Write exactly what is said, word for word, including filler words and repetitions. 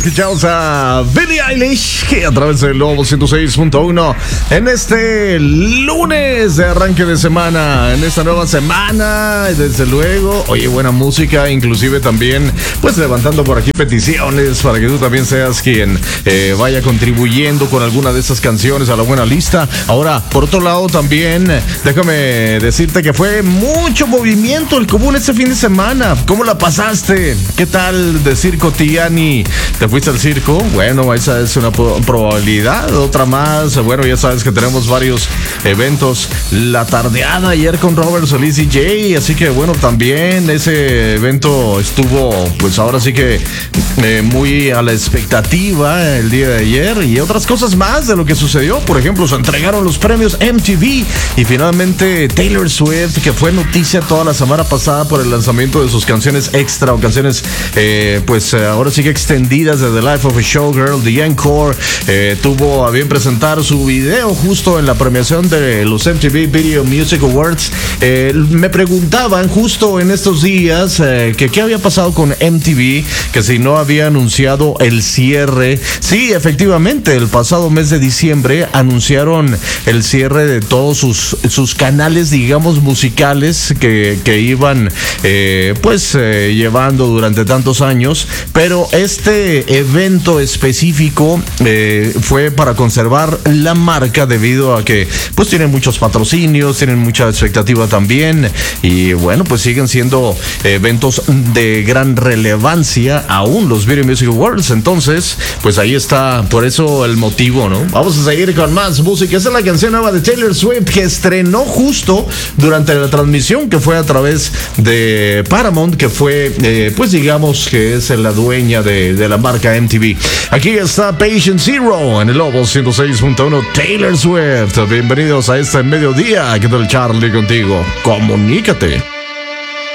escuchamos a Billie Eilish, que a través del Lobo ciento seis punto uno en este lunes de arranque de semana, en esta nueva semana, desde luego, oye, buena música, inclusive también, pues levantando por aquí peticiones para que tú también seas quien eh, vaya contribuyendo con alguna de estas canciones a la buena lista. Ahora, por otro lado también, déjame decirte que fue mucho movimiento el común este fin de semana. ¿Cómo la pasaste? ¿Qué tal de Circo Tiani? ¿Te fuiste al circo? Bueno, esa es una probabilidad. Otra más, bueno, ya sabes que tenemos varios eventos. La tardeada ayer con Robert Solís y Jay, así que bueno, también ese evento estuvo, pues ahora sí que eh, muy a la expectativa el día de ayer, y otras cosas más de lo que sucedió. Por ejemplo, se entregaron los premios M T V y finalmente Taylor Swift, que fue noticia toda la semana pasada por el lanzamiento de sus canciones extra o canciones eh, pues eh, ahora sí que extendidas de The Life of a Showgirl, The Encore, eh, tuvo a bien presentar su video justo en la premiación de los M T V Video Music Awards. Eh, me preguntaban justo en estos días eh, que qué había pasado con M T V, que si no había anunciado el cierre. Sí, efectivamente, el pasado mes de diciembre anunciaron el cierre de todos sus, sus canales, digamos, musicales que, que iban eh, pues eh, llevando durante tantos años, pero este evento específico eh, fue para conservar la marca, debido a que pues tienen muchos patrocinios, tienen mucha expectativa también, y bueno, pues siguen siendo eventos de gran relevancia aún los Video Music Awards. Entonces pues ahí está, por eso el motivo, ¿no? Vamos a seguir con más música. Esa es la canción nueva de Taylor Swift, que estrenó justo durante la transmisión que fue a través de Paramount, que fue eh, pues digamos que es la dueña de, de la marca M T V. Aquí está Patient Zero en el Lobo ciento seis punto uno. Taylor Swift, bienvenidos a este mediodía. ¿Qué tal, Charlie, contigo? Comunícate.